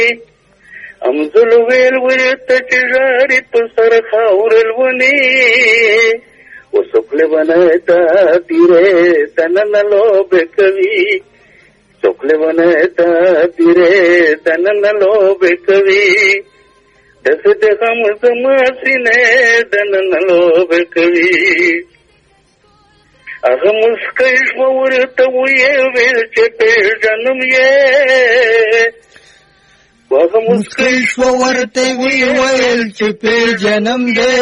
امزل ویل ورته چې ژاړي په سر خاورل ونی وسوکله ونهتا تیرې تنن لوبه کوي سوکله ونهتا تیرې تنن لوبه کوي دسه د غم زما سینې تنن لوبه کوي هغه مسکۍ شو ورته ویل چې په جنم یې هغه مسکۍ شو ورته ویل چې په جنم دې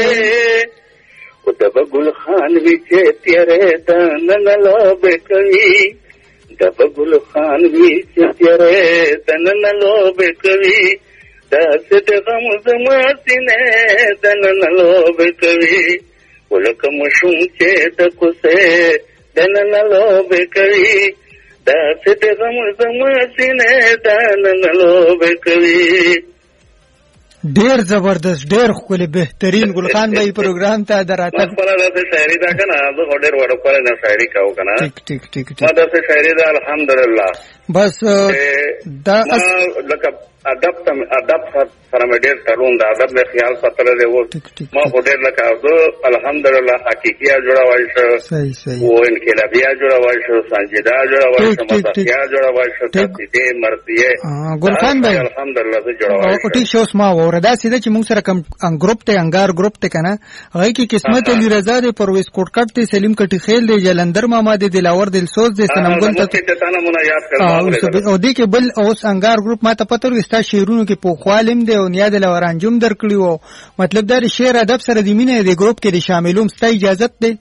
د بګل خان وی چې تیرې تنن لوبه کوي د بګل خان وی چې تیرې تنن لوبه کوي داسې د غم زما سینې تنن لوبه کوي ولکه مشوم چې د کوسه تنن لوبه کوي داسې د غم زما سینې تنن لوبه کوي. ډیر زبردست ډیر ښکلی بهترین ګلخان بھائی پروګرام ته دراتګ خپله داسې شاعري ده که نه زه خو ډېر وړه ښکلی نه شاعري کوو که نه ما داسې شاعري ده الحمدلله بس دا لکه ادب سره مې ډېر تړون د ادب مې خیال ساتلی دی اوس ما خو ډېر لکه زه الحمدلله حقیقیه جوړولی شو و انقلابیه جوړولی شو سنجیده جوړولی شو مسخیه جوړولی شو قصیدې مرثیې ګلخان بھائی الحمدلله زه جوړولی شو ټیک شو اوس ما واوره داسې ده چې موږ سره کوم ګروپ دی انګار ګروپ دی که نه هغې کې قسمت علي رضا دی پرویز کوټکټ دی سلیم کټي خیل دی جلندر ماما دی دلاور دلسوز دی سنمګل ته او دې کې بل اوس انګار ګروپ ما ته پته ورغی ستا شعرونو کې پوخوالم دی او نیا د لورانجوم درکړي وو مطلب دا شعر ادب سره د مینې د ګروپ کې د شاملوم ستا اجازت دی؟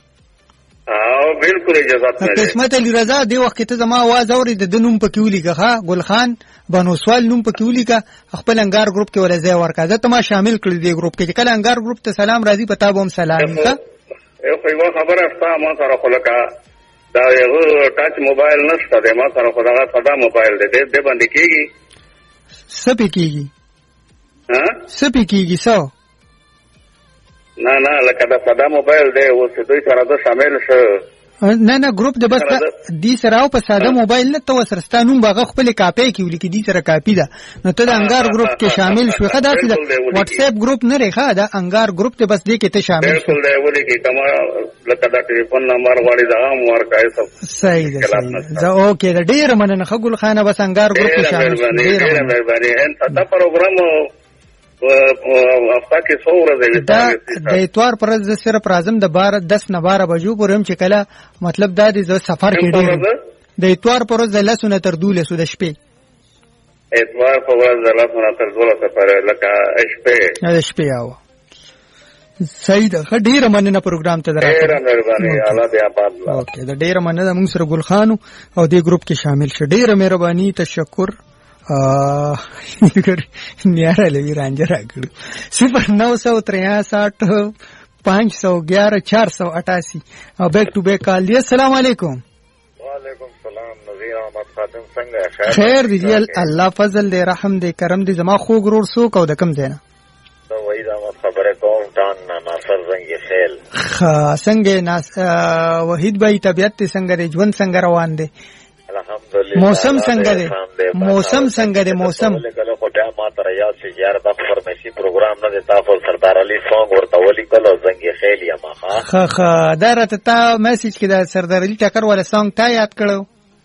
بالکل اجازت نه دی. قسمت علي رضا دې وخت کې ته زما आवाज اورې د نوم پکې ولیکه ها ګلخان بنوسوال نوم پکې ولیکه خپل انګار ګروپ کې ولا ځای ورکړه زه ته ما شامل کړی دی ګروپ کې کله انګار ګروپ ته سلام راځي پتا به هم سلام وکړه یو خبره استا ما سره خلک دا یو ټاچ موبایل نشته دی ما سره خو دغه ساده موبایل دی دې باندې کېږي څه پې کېږي څه پې کېږي څه نه لکه دا ساده موبایل دی اوس دوی سره زه شامل شو نه ګروپ د بس دې سره او په ساده موبایل نه ته ورسره ستا نوم به هغه خپلې کاپۍ کې ولیکي دې سره کاپي ده نو ته د انګار ګروپ کې شامل شوې ښه داسې ده واټساپ ګروپ نه دی ښه دا انګار ګروپ دی بس دې کې ته شامل بالکل دی ولیکي که ما لکه دا ټلیفون نمبر غواړي د هغه هم ورکړی صحیح ده زه اوکې ده ډېره مننه ښه ګلخانه بس انګار ګروپ کې شامل شو ډېره مهرباني دا پروګرام هفته کې څو ورځې دا د اتوار پر ورځ زه صرف راځم د 10 نه 12 بجو پورې هم چې کله مطلب دا دی زه سفر کې ډېر د اتوار پر ورځ د 10 نه تر 12 د شپې اتوار پر ورځ د 10 نه تر 12 سفر لکه شپې او صحیح ده ډېره مننه پروګرام ته درته ډېره مهرباني الله دې آباد اوکې دا ډېره مننه موږ سره ګلخانو او دې ګروپ کې شامل شه ډېره مهرباني تشکر نیاره لوی رانجه را کړو 0963 511 488 او بیک ټو بیک کال دی. السلام علیکم. وعلیکم السلام. نذیر احمد خادم څنګه خیر دی الله فضل دی رحم دی کرم دی زما خو ګرور سو کو د کم زینا وای دا خبره کوم ټان ناصر زنګ خیل څنګه وحید بھائی طبیعت څنګه دی ژوند څنګه روان دی موسم څنګه دی موسم کله خو بیا ما تر یاد شي یار دا فرمایشي پروګرام نه دی تاسو سردار علي سونګ ورته ولیکل زنګ خیل یا ما ها دا راته تا میسج کې دا سردار علي ټکر ولا سونګ تا یاد کړو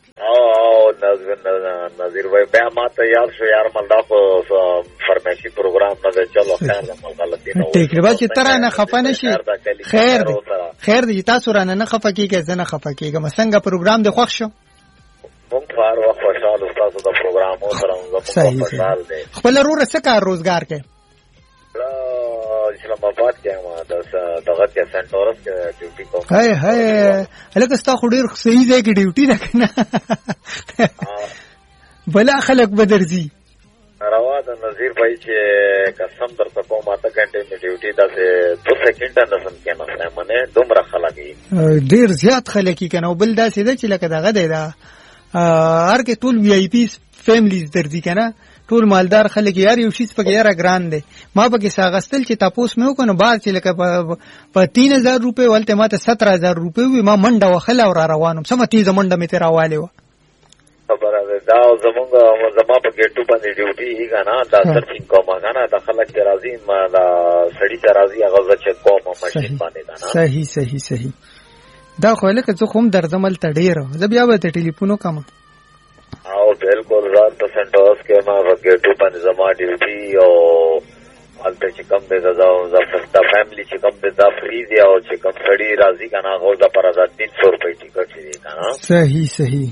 نظیر بھائی بیا ما ته یاد شو یار ملدا خو فرمایشي پروګرام نه دی چلو خیر ده غلطی نه ټیک دی چې تر نه خفه نشي خیر دی تاسو رانه نه خفه کیږئ زه نه خفه کیږم څنګه پروګرام دی خوښ شو مونږ فار وخت خوشاله تاسو د پروګرام سره زموږ خوشاله دي خپل روزه څه کار روزګار کې اسلام آباد کې ما دغه کې سنټورس کې ډیوټي کوم هاي هلکه ستا خو ډیر صحیح ځای کې ډیوټي ده کنه بلا خلک بدرځي روا د نذیر بھائی چې قسم درته کوم اته غنټه می ډیوټي ده 2 سکند نه سم کنه منه دومره خلک ډیر زیات خلک کنه بل دا سیده چې لکه دغه دی دا هر کې ټول وی آی پی فیملیز درځي کنه ټول مالدار خلک یار یو شیز پکې یاره ګران دی ما پکې ساغستل چې تاسو مې وکنه بار چې لکه په 3000 روپے ولته ماته 17000 روپے وي ما منډه وخله او را روانم سم تیزه منډه مې تیراواله و خبره ده دا زما په ګټو باندې ډیوټي هی کنه دا سرچینګ کوم کنه د خلک کې راځي ما دا سړی ته راځي هغه چې کوم ماشين باندې کنه صحیح دا خو لکه څه کوم درځمل ته ډیر زه بیا به ټلیفون کوم او بالکل 100% اوس کې ما په ګټو باندې زما ډیوټي او البته چې کوم به دا فیملی چې کوم به دا فری دی او چې کوم سړی راځي کنه هغه د پر 300 روپۍ ټیکټ دی کنه صحیح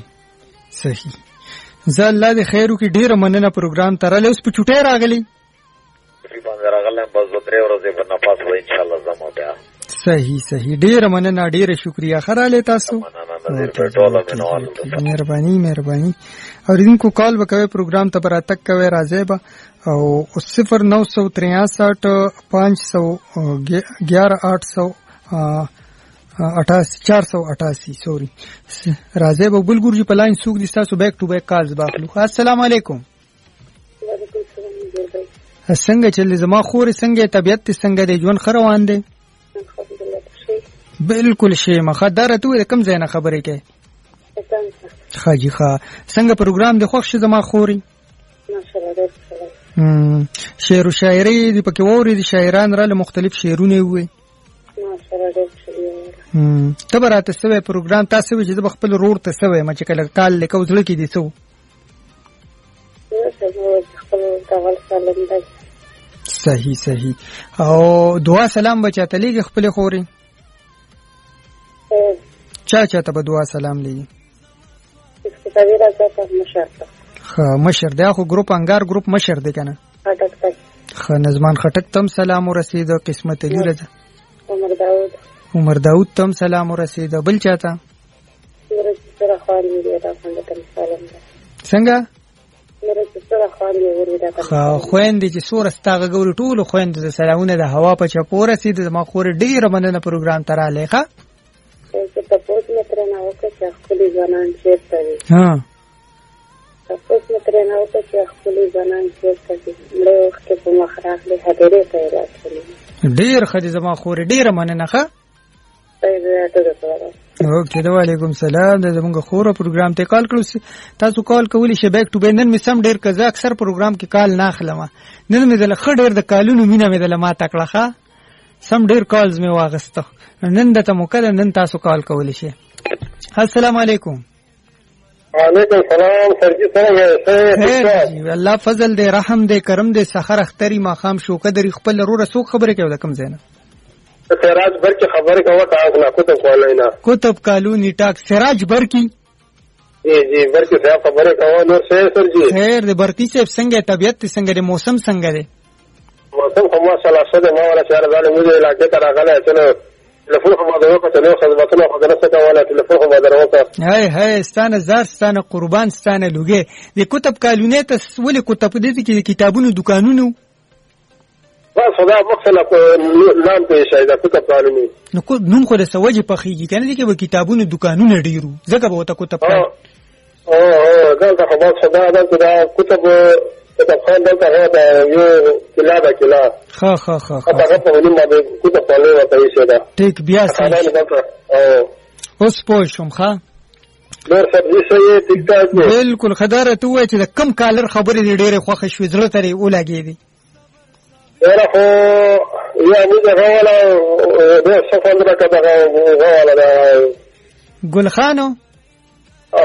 زه الله دې خیر وکړي ډیره مننه پروګرام ته راغلی اوس په چوټۍ راغلی باندې راغلم بس 2-3 ورځې په نفاس و ان شاء الله زمو بیا صحیح ډیره مننه ډیره شکریا خراله تاسو مهرباني او دینکو کال وکوي پروګرام ته براتک کوي راځي به او 0963 سوري راځي به بلګور جی پلاین سوق دي تاسو بیک ټو بیک کالز باخلو السلام علیکم څنګه چل زما خور څنګه طبيعت څنګه دی ژوند خروان دی بالکل شی مخدره ته کم زینه خبرې کوي خاجي څنګه پروګرام د خوښ زما خوري شعر و شاعري دی پکې ووري دي شاعران را له مختلف شعرونه وي تبراته سوي پروګرام تاسو چې خپل رور ته سوي ما چې کله کال لیکو ځل کې دي سو صحیح او دعا سلام بچاته لګي خپل خوري چا ته به دعا سلام لګي مشر دا خو ګروپ انګار ګروپ مشر دی کنه نظمان خټک تم سلام ورسید قسمت علی رضا عمر داود تم سلام ورسید بل چاته څنګه خويندې چې سور استاغه ګور ټول خويندې د سلامونه د هوا په چپور رسید ما خور ډیر مننه پروګرام تراله ښه چې تاسو متره نه وکړه چې خپل ځانان چیرته وي تاسو متره نه وکړه چې خپل ځانان چیرته وي له وخت په مخراخ له هدیره ته راځي ډیر خدي زما خور ډیر مننه ښه اوکې وعلیکم السلام د زموږ خور پروګرام ته کال کړو تاسو کال کولی شئ بیک ټو بینن می سم ډیر کزا اکثر پروګرام کې کال نه اخلم نن می دل خډیر د کالونو مینه می دل ما تکړه سم ډیر کالز می واغسته نن دته موکل نن تاسو کال کولی شئ السلام علیکم وعلیکم السلام سرجی څنګه یې الله فضل دې رحم دې کرم دې سحر اختری ما خام شو قدر خپل روره سو خبره کوي کم زینه سراج برکی خبر کا وقت آگنا کتب کالوینا کتب کالونی ٹاک سراج برکی جی برکی صاحب خبر کا نور سے سر جی خیر دے برکی سے سنگے طبیعت سنگے دے موسم سنگے دے موسم کو ماشاءاللہ صد ما والا شہر والے مجھے علاقے کا راغلا ہے چلو تلفون کو مدرو کو چلو خدمتنا خدمت کا والا تلفون کو مدرو کا هاي ستانه زار ستانه قربان ستانه لوګي دې کتب کالونی ته ولې کتب دې کې کتابونو دکانونو بس خدا مقصد نام ته شاید کتب کالونی نو نوم خو د سوجي په خيږي کنه دي کې به کتابونو دکانونه ډیرو ځکه به وته کتب دا خبر صدا دا کتب خان دلته دا یو کلا ها هغه په ونیم باندې کتب کالونی ورته یې دا ټیک بیا سره اوس پوه شوم ښا نور سبزی صحیح ټیک ټاک بالکل خداره ته وای چې د کم کالر خبرې ډېرې خوښ شوې زړه ترې ولګې دي یاره خو یا موږ غواړو د سفندره کده غواړو ګل خانو